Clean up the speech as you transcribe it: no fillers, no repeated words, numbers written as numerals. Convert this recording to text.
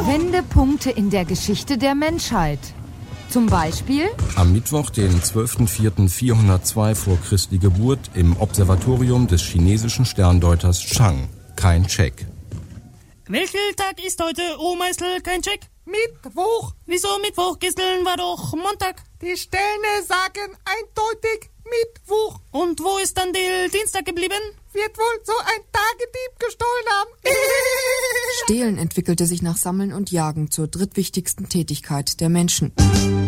Wendepunkte in der Geschichte der Menschheit. Zum Beispiel am Mittwoch, den 12.04.402 vor Christi Geburt, im Observatorium des chinesischen Sterndeuters Chang. Kein Check. Welcher Tag ist heute, O Meißel, kein Check? Mittwoch. Wieso Mittwoch? Gestern war doch Montag. Die Sterne sagen eindeutig Mittwoch. Und wo ist dann der Dienstag geblieben? Wird wohl so ein Tagedieb gestohlen haben. Stehlen entwickelte sich nach Sammeln und Jagen zur drittwichtigsten Tätigkeit der Menschen.